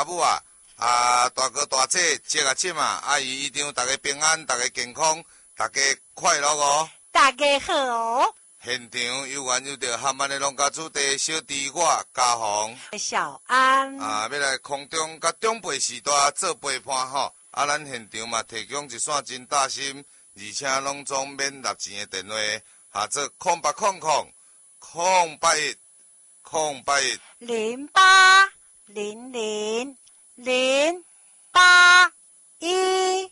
母大哥大姐接啊接嘛，伊一定大家平安，大家健康，大家快乐哦。 大家好哦。 现场有缘有着含安的农家主题小弟我嘉宏、 小安要来空中甲长辈时代做陪伴吼。咱现场嘛提供一线真大心，而且拢总免纳钱的电话，做0800 081 081 0800 081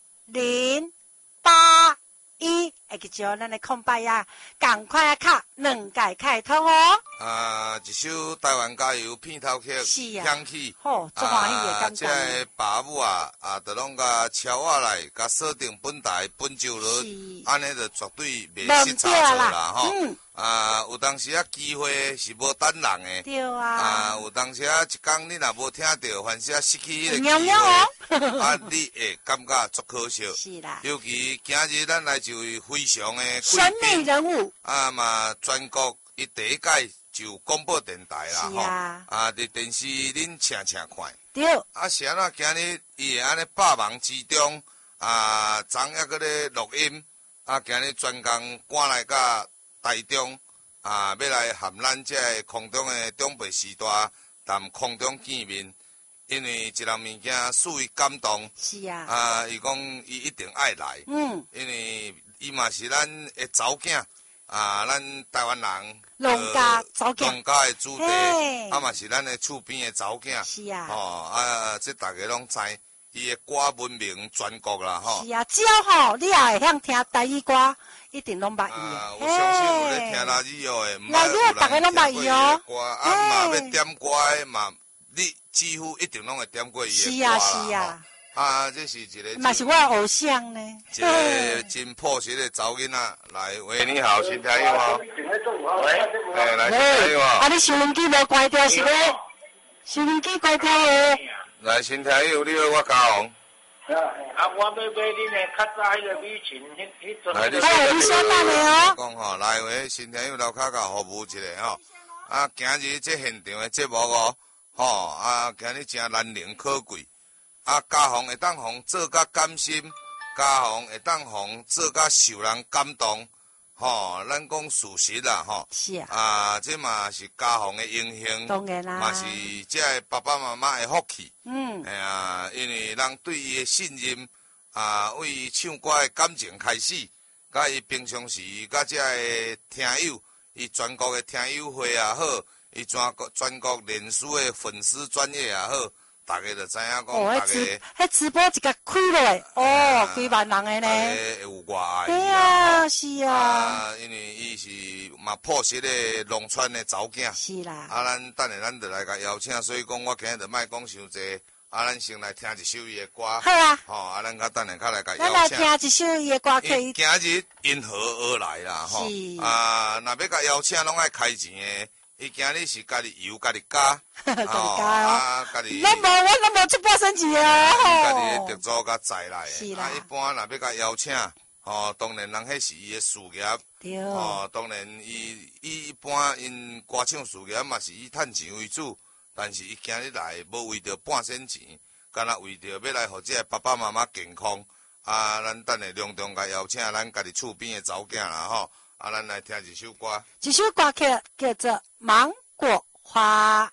081，会记住咱的空白呀，赶快卡2改开通哦。 一首台湾加油片头曲响起， 好，足欢喜的感觉。 这爸母就拢甲敲下来，甲锁定本台本周日，安尼就绝对袂失差错啦吼。有当时机会是无等人的， 对啊。 有当时一天你若无听到，凡是失去迄个机会， 你会感觉足可惜。 是啦。 尤其今日咱来就非常的神秘人物， 嘛全国伊第一届就广播电台啦吼， 伫电视恁请看。 对。 是安怎今日伊会安尼百忙之中，昨夜搁咧录音，今日专工赶来甲台中，要来含咱这空中的长辈时代，谈空中见面。因为一项物件属于感动， 是啊， 伊讲伊一定爱来，因为伊嘛是咱的祖囝，咱台湾人农家祖囝， 农家的子弟，嘛是咱的厝边的祖囝， 是啊， 这大家拢知，伊的歌闻名全国啦，吼。 是啊，只要吼你也会晓听台语歌，一定拢捌伊的。 我相信有咧听拉语哦的， 拉语大家拢捌伊哦。 嘛要点歌的嘛。你几乎一定拢会点过伊的歌啦， 是啊，这是一个， 嘛是我的偶像呢。 一个真朴实的查囡仔来，喂，你好，新听友吗？喂，来新听友啊！ 你收音机无关掉是咧？收音机关掉的。 来新听友，你好，我嘉宏。 我要买恁的较早迄个米琴，迄阵。 你先来的哦。 讲吼，来喂，新听友楼骹甲服务一下吼。今日这现场的节目哦。今日真难能可贵，嘉宏会当互做甲甘心，嘉宏会当互做甲受人感动，咱讲事实啦， 是这嘛是嘉宏的荣幸， 当然啦， 嘛是这爸爸妈妈的福气，因为人对伊的信任，为伊唱歌的感情开始，甲伊平常时甲这个听友，伊全国的听友会也好。伊全国脸书的粉丝专业也好，大家就知影讲，大家迄直播一个开落，几万人的呢， 大家会有外爱。 对啊，是啊。 因为伊是嘛朴实的农村的查某囝。 是啦。 咱等下咱就来甲邀请，所以讲我今日就莫讲伤济，咱先来听一首伊的歌。 好啊。 咱等下较来甲邀请。 咱来听一首伊的歌，可以。 今日因何而来啦？ 是。 若要甲邀请，拢爱开钱的。伊今日是家己油家己加， 家己加哦， 家己。 我无出半身钱哦。 家己的特助甲载来的， 是啦。 一般若要甲邀请，当然人迄是伊的事业， 对。 当然伊一般因歌唱事业嘛是以趁钱为主，但是伊今日来无为着半身钱，干那为着要来互这爸爸妈妈健康，咱等下隆重甲邀请咱家己厝边的查某囝啦吼。咱来听一首歌。 这首歌叫做《芒果花》。